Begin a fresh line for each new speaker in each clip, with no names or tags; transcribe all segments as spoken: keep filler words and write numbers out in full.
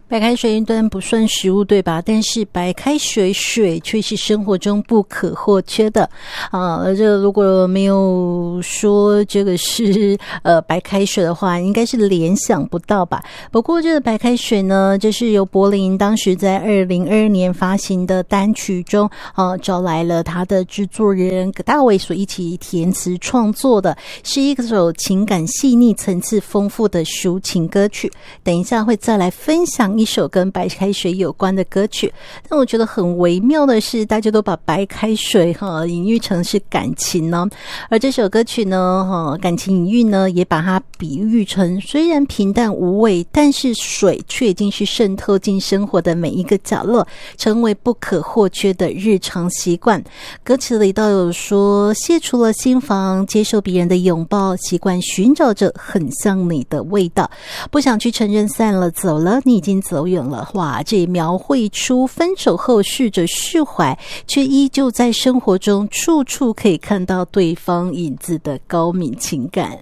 白开水虽然不算食物，对吧？但是白开水水却是生活中不可或缺的啊。这如果没有说这个是呃白开水的话，应该是联想不到吧。不过这个白开水呢，这是由柏林当时在二零二二年发行的单曲中啊，招来了他的制作人葛大为所一起填词创作的，是一首情感细腻、层次丰富的抒情歌曲。等一下会再来分享一首跟白开水有关的歌曲。但我觉得很微妙的是，大家都把白开水哈隐喻成是感情呢，而这首歌曲呢哈感情隐喻呢也把它比喻成虽然平淡无味，但是水却已经是渗透进生活的每一个角落，成为不可或缺的日常习惯。歌词里倒有说，卸除了心防，接受别人的拥抱，习惯寻找着很像你的味道，不想去承认散了走了，你已经走远了。哇，这也描绘出分手后试着释怀，却依旧在生活中处处可以看到对方影子的高敏情感。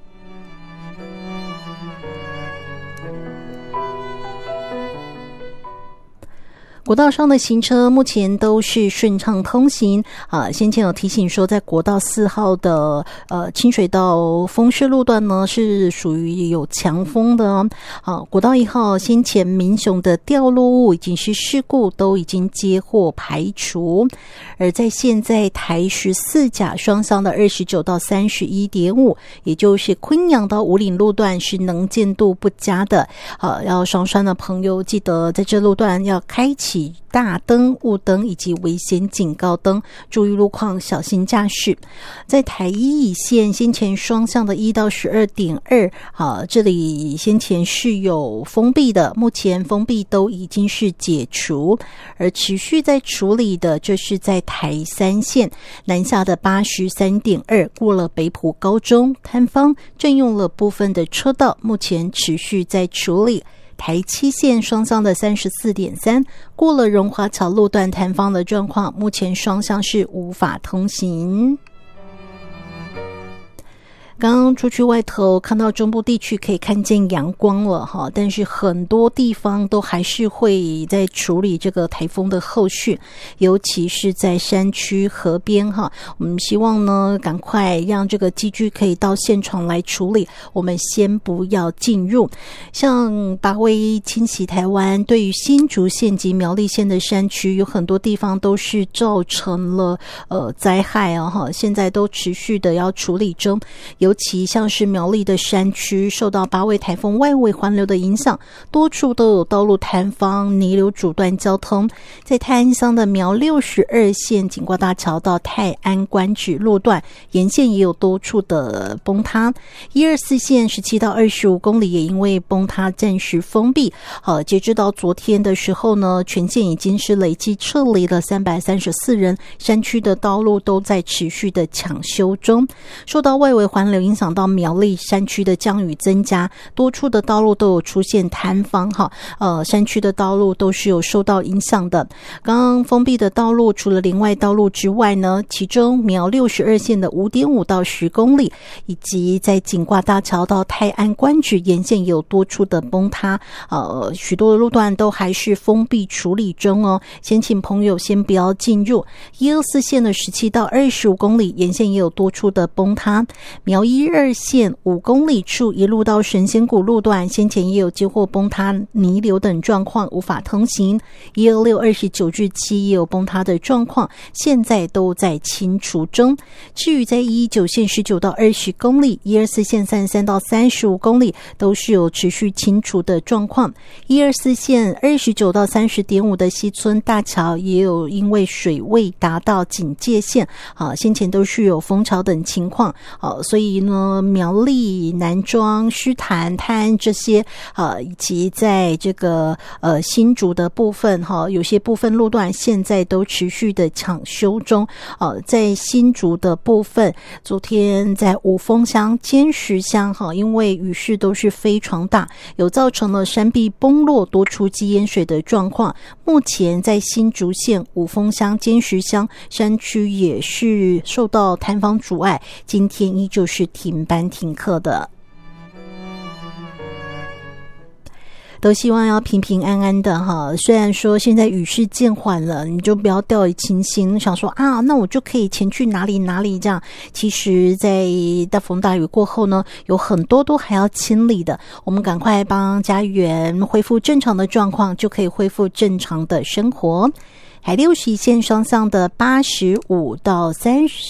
国道上的行车目前都是顺畅通行啊。先前有提醒说，在国道四号的呃清水到丰市路段呢，是属于有强风的哦。啊，国道一号先前民雄的掉落物已经是事故，都已经接获排除。而在现在台十四甲双向的二十九到三十一点五，也就是昆阳到五岭路段是能见度不佳的。啊，要上山的朋友记得在这路段要开启大灯、雾灯以及危险警告灯，注意路况，小心驾驶。在台一乙线先前双向的一到十二点二，啊，这里先前是有封闭的，目前封闭都已经是解除，而持续在处理的，这是在台三线南下的八十三点二，过了北埔高中摊方，占用了部分的车道，目前持续在处理。台七线双向的 三十四点三， 过了荣华桥路段摊方的状况，目前双向是无法通行。刚刚出去外头看到中部地区可以看见阳光了哈，但是很多地方都还是会在处理这个台风的后续，尤其是在山区河边哈。我们希望呢赶快让这个机具可以到现场来处理，我们先不要进入。像八威侵袭台湾，对于新竹县及苗栗县的山区，有很多地方都是造成了呃灾害啊哈，现在都持续的要处理中。尤其像是苗栗的山区，受到八位台风外围环流的影响，多处都有道路坍方、泥流阻断交通。在泰安乡的苗六十二线景挂大桥到泰安关止路段沿线也有多处的崩塌。一二四线十七到二十五公里也因为崩塌暂时封闭。好，截至到昨天的时候呢，全线已经是累计撤离了三百三十四人，山区的道路都在持续的抢修中。受到外围环流影响到苗栗山区的降雨增加，多处的道路都有出现坍方哈，呃，山区的道路都是有受到影响的。刚刚封闭的道路除了林外道路之外呢，其中苗六十二线的 五点五到十公里，以及在景挂大桥到泰安关止沿线也有多处的崩塌，呃，许多的路段都还是封闭处理中哦，先请朋友先不要进入。一二四线的十七到二十五公里沿线也有多处的崩塌，苗一二线五公里处一路到神仙谷路段，先前也有接获崩塌、泥流等状况，无法通行。一二六二十九至七也有崩塌的状况，现在都在清除中。至于在一一九线十九到二十公里，一二四线三十三到三十五公里都是有持续清除的状况。一二四线二十九到三十点五的西村大桥也有因为水位达到警戒线，啊，先前都是有风潮等情况，啊，所以呢，苗栗、南庄、狮潭、泰安这些，啊，以及在这个呃新竹的部分，哈，有些部分路段现在都持续的抢修中。啊，在新竹的部分，昨天在五峰乡、尖石乡，哈，因为雨势都是非常大，有造成了山壁崩落、多处积淹水的状况。目前在新竹县五峰乡、尖石乡山区也是受到坍方阻碍，今天依旧是停班停课的。 都希望要平平安安的哈。虽然说现在雨势渐缓了，你就不要掉以轻心，想说啊，那我就可以前去哪里哪里这样。其实在大风大雨过后呢，有很多都还要清理的，我们赶快帮家园恢复正常的状况，就可以恢复正常的生活。海六十一线双向的八十五到三十